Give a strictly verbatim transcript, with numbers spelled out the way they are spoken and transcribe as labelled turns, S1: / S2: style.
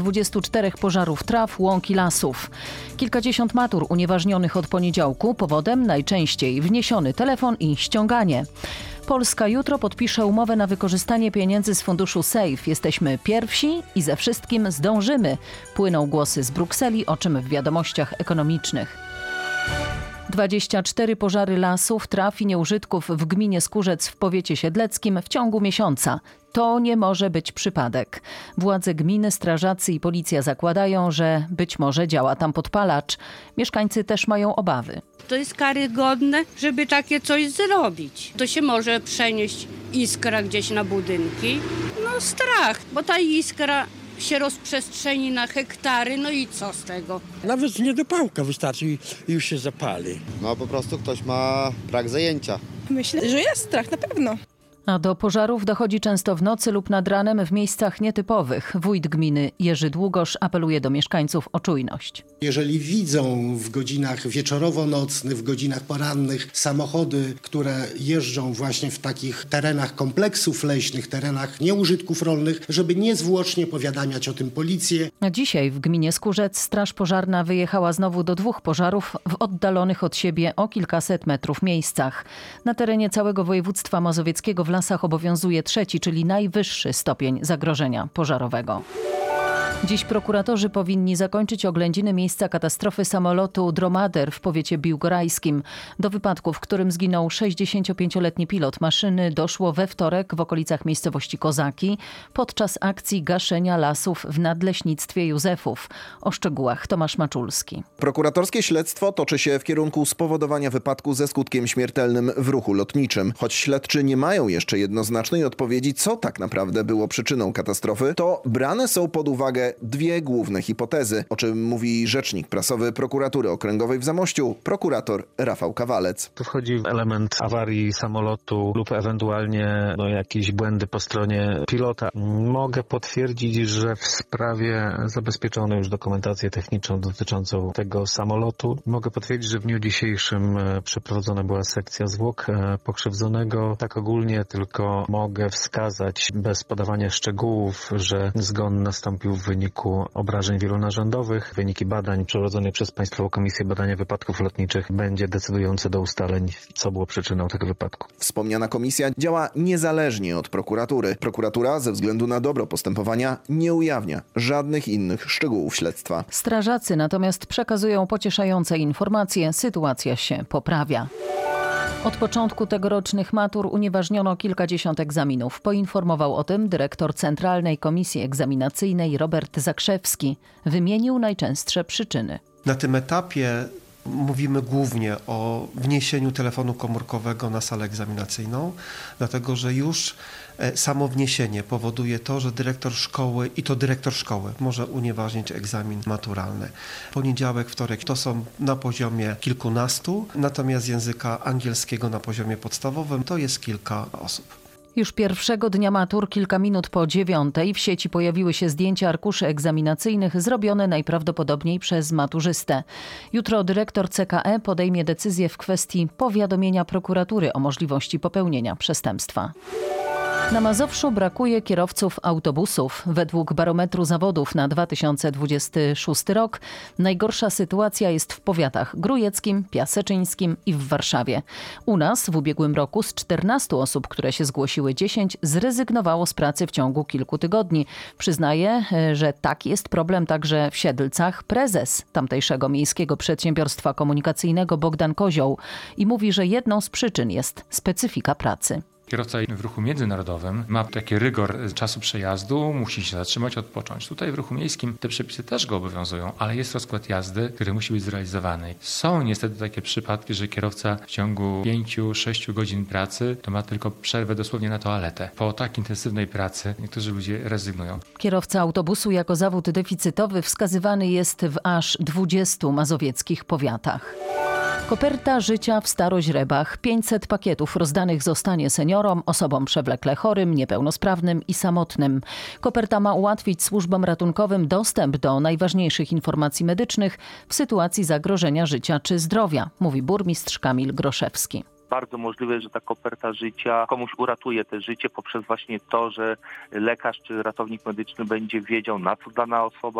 S1: dwudziestu czterech pożarów traw, łąk i lasów. Kilkadziesiąt matur unieważnionych od poniedziałku, powodem najczęściej wniesiony telefon i ściąganie. Polska jutro podpisze umowę na wykorzystanie pieniędzy z funduszu SAFE. Jesteśmy pierwsi i ze wszystkim zdążymy. Płyną głosy z Brukseli, o czym w wiadomościach ekonomicznych. dwadzieścia cztery pożary lasów, traw i nieużytków w gminie Skórzec w powiecie siedleckim w ciągu miesiąca. To nie może być przypadek. Władze gminy, strażacy i policja zakładają, że być może działa tam podpalacz. Mieszkańcy też mają obawy.
S2: To jest karygodne, żeby takie coś zrobić. To się może przenieść iskra gdzieś na budynki. No strach, bo ta iskra się rozprzestrzeni na hektary, no i co z tego?
S3: Nawet nie do pałka wystarczy i już się zapali.
S4: No po prostu ktoś ma brak zajęcia.
S5: Myślę, że jest strach na pewno.
S1: A do pożarów dochodzi często w nocy lub nad ranem w miejscach nietypowych. Wójt gminy Jerzy Długosz apeluje do mieszkańców o czujność.
S6: Jeżeli widzą w godzinach wieczorowo-nocnych, w godzinach porannych samochody, które jeżdżą właśnie w takich terenach kompleksów leśnych, terenach nieużytków rolnych, żeby niezwłocznie powiadamiać o tym policję.
S1: A dzisiaj w gminie Skórzec straż pożarna wyjechała znowu do dwóch pożarów w oddalonych od siebie o kilkaset metrów miejscach. Na terenie całego województwa mazowieckiego w lasach obowiązuje trzeci, czyli najwyższy stopień zagrożenia pożarowego. Dziś prokuratorzy powinni zakończyć oględziny miejsca katastrofy samolotu Dromader w powiecie biłgorajskim. Do wypadku, w którym zginął sześćdziesięciopięcioletni pilot maszyny, doszło we wtorek w okolicach miejscowości Kozaki podczas akcji gaszenia lasów w nadleśnictwie Józefów. O szczegółach Tomasz Maczulski.
S7: Prokuratorskie śledztwo toczy się w kierunku spowodowania wypadku ze skutkiem śmiertelnym w ruchu lotniczym. Choć śledczy nie mają jeszcze jednoznacznej odpowiedzi, co tak naprawdę było przyczyną katastrofy, to brane są pod uwagę dwie główne hipotezy, o czym mówi rzecznik prasowy Prokuratury Okręgowej w Zamościu, prokurator Rafał Kawalec.
S8: Tu wchodzi element awarii samolotu lub ewentualnie no, jakieś błędy po stronie pilota. Mogę potwierdzić, że w sprawie zabezpieczono już dokumentację techniczną dotyczącą tego samolotu. Mogę potwierdzić, że w dniu dzisiejszym przeprowadzona była sekcja zwłok pokrzywdzonego. Tak ogólnie tylko mogę wskazać, bez podawania szczegółów, że zgon nastąpił w wyniku obrażeń wielonarządowych. Wyniki badań przeprowadzonych przez Państwową Komisję Badania Wypadków Lotniczych będzie decydujące do ustaleń, co było przyczyną tego wypadku.
S7: Wspomniana komisja działa niezależnie od prokuratury. Prokuratura ze względu na dobro postępowania nie ujawnia żadnych innych szczegółów śledztwa.
S1: Strażacy natomiast przekazują pocieszające informacje. Sytuacja się poprawia. Od początku tegorocznych matur unieważniono kilkadziesiąt egzaminów. Poinformował o tym dyrektor Centralnej Komisji Egzaminacyjnej Robert Zakrzewski. Wymienił najczęstsze przyczyny.
S9: Na tym etapie mówimy głównie o wniesieniu telefonu komórkowego na salę egzaminacyjną, dlatego że już samo wniesienie powoduje to, że dyrektor szkoły, i to dyrektor szkoły, może unieważnić egzamin maturalny. Poniedziałek, wtorek to są na poziomie kilkunastu, natomiast języka angielskiego na poziomie podstawowym to jest kilka osób.
S1: Już pierwszego dnia matur, kilka minut po dziewiątej, w sieci pojawiły się zdjęcia arkuszy egzaminacyjnych zrobione najprawdopodobniej przez maturzystę. Jutro dyrektor C K E podejmie decyzję w kwestii powiadomienia prokuratury o możliwości popełnienia przestępstwa. Na Mazowszu brakuje kierowców autobusów. Według barometru zawodów na dwa tysiące dwudziesty szósty rok najgorsza sytuacja jest w powiatach grójeckim, piaseczyńskim i w Warszawie. U nas w ubiegłym roku z czternastu osób, które się zgłosiły, dziesięć zrezygnowało z pracy w ciągu kilku tygodni. Przyznaje, że taki jest problem także w Siedlcach. Prezes tamtejszego miejskiego przedsiębiorstwa komunikacyjnego Bogdan Kozioł i mówi, że jedną z przyczyn jest specyfika pracy.
S10: Kierowca w ruchu międzynarodowym ma taki rygor czasu przejazdu, musi się zatrzymać, odpocząć. Tutaj w ruchu miejskim te przepisy też go obowiązują, ale jest rozkład jazdy, który musi być zrealizowany. Są niestety takie przypadki, że kierowca w ciągu pięciu sześciu godzin pracy to ma tylko przerwę dosłownie na toaletę. Po tak intensywnej pracy niektórzy ludzie rezygnują.
S1: Kierowca autobusu jako zawód deficytowy wskazywany jest w aż dwudziestu mazowieckich powiatach. Koperta życia w Staroźrebach. pięćset pakietów rozdanych zostanie seniorom, osobom przewlekle chorym, niepełnosprawnym i samotnym. Koperta ma ułatwić służbom ratunkowym dostęp do najważniejszych informacji medycznych w sytuacji zagrożenia życia czy zdrowia, mówi burmistrz Kamil Groszewski.
S11: Bardzo możliwe, że ta koperta życia komuś uratuje te życie poprzez właśnie to, że lekarz czy ratownik medyczny będzie wiedział, na co dana osoba